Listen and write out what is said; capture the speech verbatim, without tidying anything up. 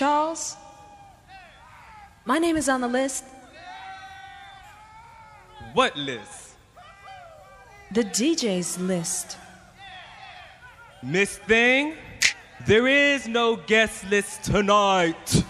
Charles, my name is on the list. What list? The D J's list. Miss Thing, there is no guest list tonight.